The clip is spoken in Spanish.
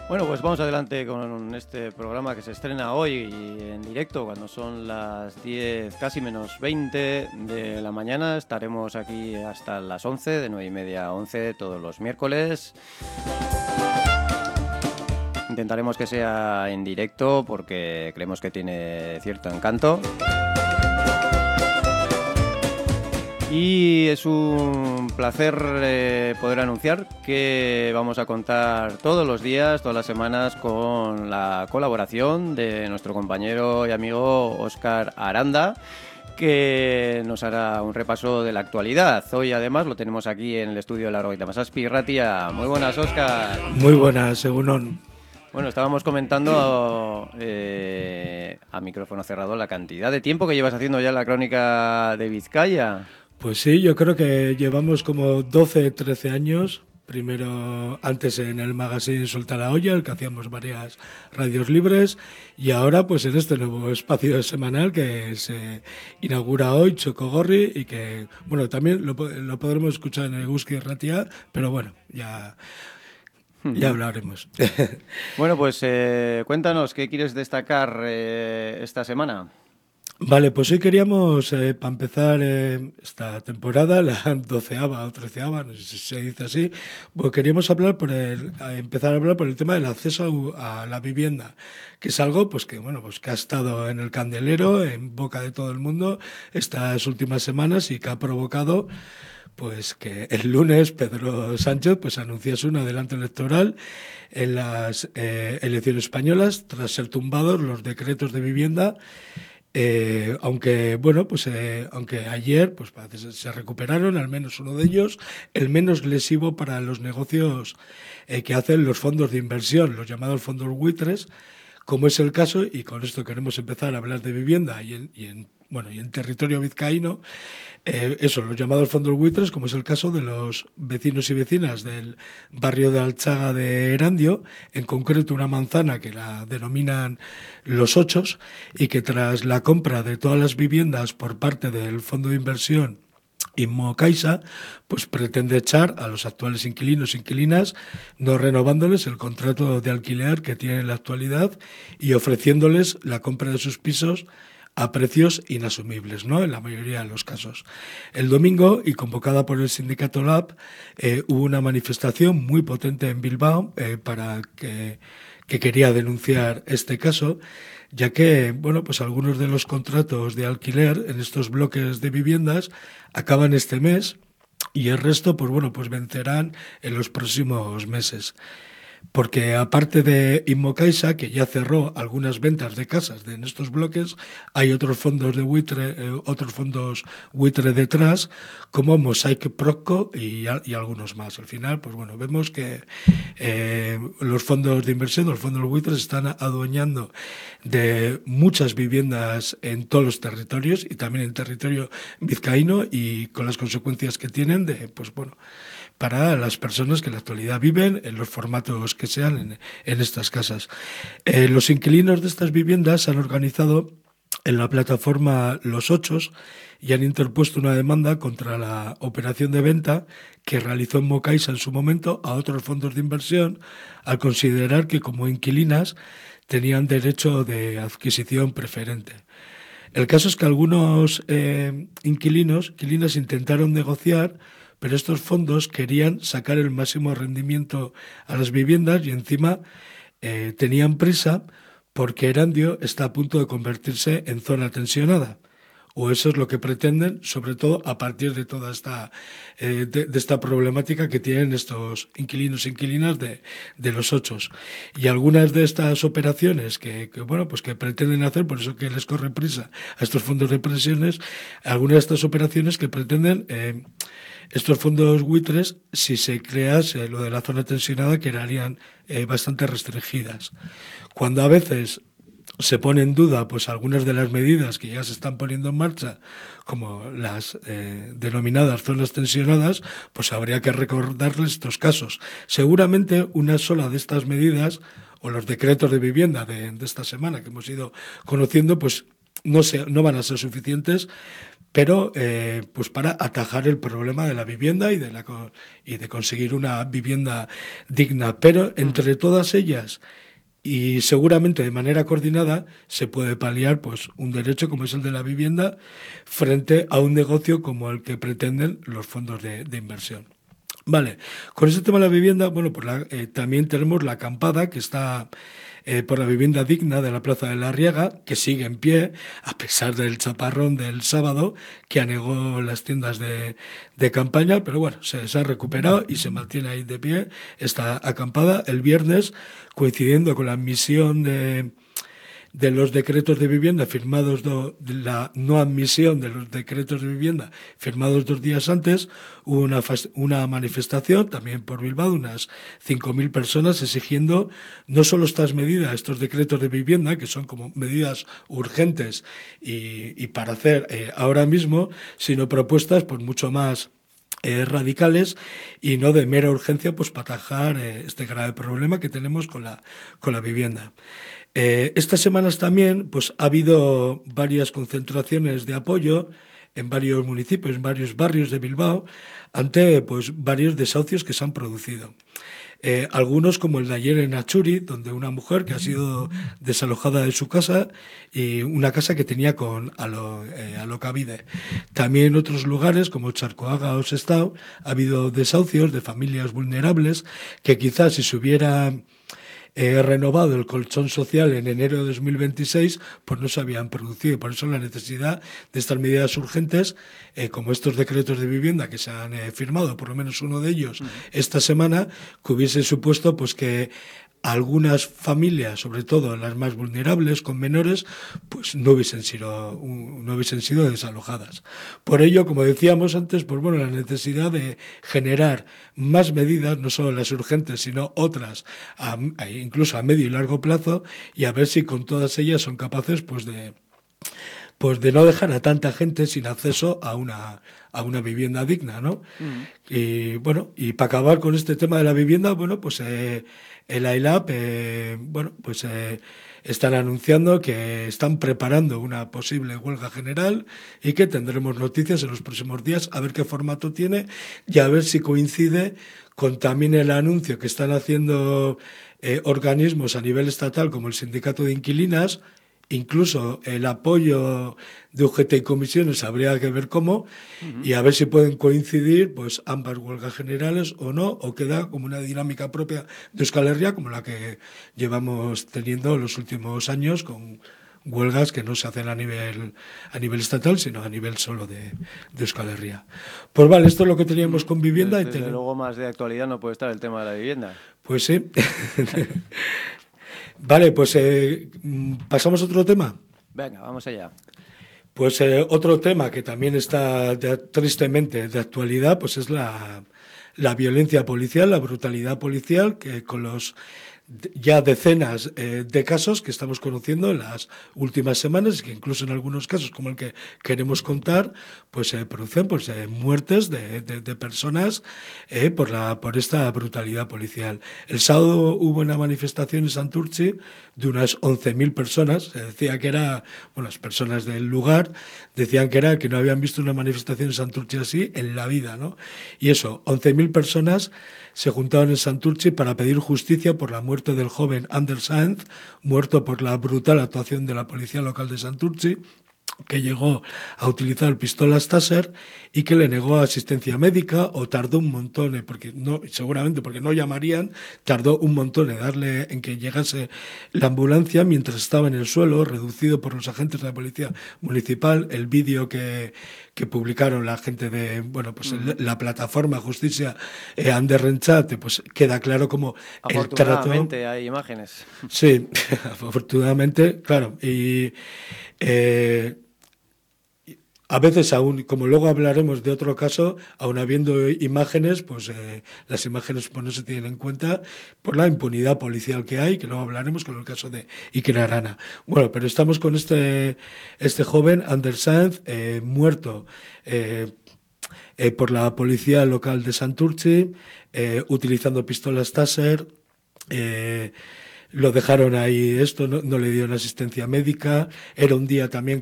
Bueno, pues vamos adelante con este programa que se estrena hoy en directo, cuando son las 10, casi menos 20 de la mañana. Estaremos aquí hasta las 11, de 9:30 a 11, todos los miércoles. Intentaremos que sea en directo porque creemos que tiene cierto encanto. Y es un placer poder anunciar que vamos a contar todos los días, todas las semanas, con la colaboración de nuestro compañero y amigo Óscar Aranda, que nos hará un repaso de la actualidad. Hoy además lo tenemos aquí en el estudio de la Roguita Masaspi Ratia. Muy buenas, Óscar. Muy buenas, Egunon. Bueno, estábamos comentando a micrófono cerrado la cantidad de tiempo que llevas haciendo ya la crónica de Vizcaya. Pues sí, yo creo que llevamos como 12, 13 años. Primero, antes en el magazine Solta la Olla, el que hacíamos varias radios libres, y ahora pues en este nuevo espacio semanal que se inaugura hoy, Chocogorri, y que, bueno, también lo podremos escuchar en el Eguski Ratia, pero bueno, ya hablaremos. Bueno, pues cuéntanos, ¿qué quieres destacar esta semana? Vale, pues hoy queríamos, para empezar esta temporada, la 12ª o 13ª, no sé si se dice así, pues queríamos empezar a hablar por el tema del acceso a la vivienda, que es algo pues que ha estado en el candelero, en boca de todo el mundo estas últimas semanas y que ha provocado pues que el lunes Pedro Sánchez pues anunció un adelanto electoral en las elecciones españolas tras ser tumbados los decretos de vivienda. Aunque ayer pues se recuperaron, al menos uno de ellos, el menos lesivo para los negocios que hacen los fondos de inversión, los llamados fondos buitres, como es el caso, y con esto queremos empezar a hablar de vivienda y en territorio vizcaíno, los llamados fondos buitres, como es el caso de los vecinos y vecinas del barrio de Alchaga de Erandio, en concreto una manzana que la denominan Los Ochos, y que tras la compra de todas las viviendas por parte del fondo de inversión Inmocaisa, pues pretende echar a los actuales inquilinos e inquilinas, no renovándoles el contrato de alquiler que tienen en la actualidad y ofreciéndoles la compra de sus pisos a precios inasumibles, ¿no? En la mayoría de los casos. El domingo, y convocada por el sindicato LAB, hubo una manifestación muy potente en Bilbao que quería denunciar este caso, ya que pues algunos de los contratos de alquiler en estos bloques de viviendas acaban este mes y el resto pues vencerán en los próximos meses. Porque aparte de Inmocaisa, que ya cerró algunas ventas de casas en estos bloques, hay otros fondos buitre detrás, como Mosaic Procco y algunos más. Al final, vemos que los fondos de inversión, los fondos buitres, están adueñando de muchas viviendas en todos los territorios y también en territorio vizcaíno, y con las consecuencias que tienen para las personas que en la actualidad viven en los formatos que sean en estas casas. Los inquilinos de estas viviendas se han organizado en la plataforma Los Ochos y han interpuesto una demanda contra la operación de venta que realizó Inmocaisa en su momento a otros fondos de inversión, al considerar que como inquilinas tenían derecho de adquisición preferente. El caso es que algunos inquilinas intentaron negociar, pero estos fondos querían sacar el máximo rendimiento a las viviendas y encima tenían prisa porque Erandio está a punto de convertirse en zona tensionada. O eso es lo que pretenden, sobre todo a partir de toda esta esta problemática que tienen estos inquilinos e inquilinas de Los Ochos. Y algunas de estas operaciones que pretenden hacer, por eso que les corre prisa a estos fondos de pensiones, algunas de estas operaciones que pretenden estos fondos buitres, si se crease lo de la zona tensionada, quedarían bastante restringidas. Cuando a veces se pone en duda algunas de las medidas que ya se están poniendo en marcha, como las denominadas zonas tensionadas, pues habría que recordarles estos casos. Seguramente una sola de estas medidas, o los decretos de vivienda de esta semana que hemos ido conociendo, pues no van a ser suficientes pero pues para atajar el problema de la vivienda y de conseguir una vivienda digna. Pero entre todas ellas, y seguramente de manera coordinada, se puede paliar pues un derecho como es el de la vivienda frente a un negocio como el que pretenden los fondos de inversión. Vale, con ese tema de la vivienda, bueno, pues también tenemos la acampada que está por la vivienda digna de la Plaza de la Arriaga, que sigue en pie, a pesar del chaparrón del sábado, que anegó las tiendas de campaña, pero bueno, se ha recuperado y se mantiene ahí de pie esta acampada. El viernes, coincidiendo con la admisión de los decretos de vivienda firmados, de la no admisión de los decretos de vivienda firmados 2 días antes, hubo una manifestación también por Bilbao, unas 5.000 personas exigiendo no solo estas medidas, estos decretos de vivienda, que son como medidas urgentes y para hacer ahora mismo, sino propuestas pues mucho más radicales y no de mera urgencia pues para atajar este grave problema que tenemos con la vivienda. Estas semanas también pues, ha habido varias concentraciones de apoyo en varios municipios, en varios barrios de Bilbao, ante pues, varios desahucios que se han producido. Algunos como el de ayer en Achuri, donde una mujer que ha sido desalojada de su casa y una casa que tenía con alokabide. También en otros lugares como Charcoaga o Sestao ha habido desahucios de familias vulnerables que quizás si se hubiera renovado el colchón social en enero de 2026, pues no se habían producido. Por eso la necesidad de estas medidas urgentes, como estos decretos de vivienda que se han firmado, por lo menos uno de ellos esta semana, que hubiese supuesto pues que algunas familias, sobre todo las más vulnerables, con menores, pues no hubiesen sido desalojadas. Por ello, como decíamos antes, pues bueno, la necesidad de generar más medidas, no solo las urgentes, sino otras, incluso a medio y largo plazo, y a ver si con todas ellas son capaces pues de no dejar a tanta gente sin acceso a una vivienda digna, ¿no? Y bueno, y para acabar con este tema de la vivienda, bueno, pues el AILAB, están anunciando que están preparando una posible huelga general y que tendremos noticias en los próximos días a ver qué formato tiene y a ver si coincide con también el anuncio que están haciendo organismos a nivel estatal como el Sindicato de Inquilinas. Incluso el apoyo de UGT y comisiones habría que ver cómo y a ver si pueden coincidir pues ambas huelgas generales o no, o queda como una dinámica propia de Euskal Herria como la que llevamos teniendo los últimos años con huelgas que no se hacen a nivel estatal sino a nivel solo de Euskal Herria. Pues vale, esto es lo que teníamos con vivienda. Desde luego más de actualidad no puede estar el tema de la vivienda. Pues sí. Vale, pues pasamos a otro tema. Venga, vamos allá. Pues otro tema que también está tristemente de actualidad, pues es la violencia policial, la brutalidad policial, que con los ya decenas de casos que estamos conociendo en las últimas semanas, que incluso en algunos casos, como el que queremos contar, pues se producen pues, muertes de personas por esta brutalidad policial. El sábado hubo una manifestación en Santurtzi de unas 11.000 personas. Se decía que era, bueno, las personas del lugar decían que no habían visto una manifestación en Santurtzi así en la vida, ¿no? Y eso, 11.000 personas se juntaron en Santurtzi para pedir justicia por la muerte del joven Anders Sáenz, muerto por la brutal actuación de la policía local de Santurtzi, que llegó a utilizar pistolas Taser y que le negó asistencia médica o tardó un montón, seguramente porque no llamarían, tardó un montón en que llegase la ambulancia mientras estaba en el suelo, reducido por los agentes de la policía municipal. El vídeo que publicaron la gente de, la plataforma Justicia Ander Renchate, pues queda claro como el trato. Afortunadamente hay imágenes. Sí, afortunadamente, claro. Y a veces aún, como luego hablaremos de otro caso, aún habiendo imágenes, pues las imágenes pues, no se tienen en cuenta por la impunidad policial que hay, que luego hablaremos con el caso de Iker Arana. Bueno, pero estamos con este joven, Anders Sáenz, muerto por la policía local de Santurtzi, utilizando pistolas Taser. Lo dejaron ahí, no le dieron asistencia médica. Era un día también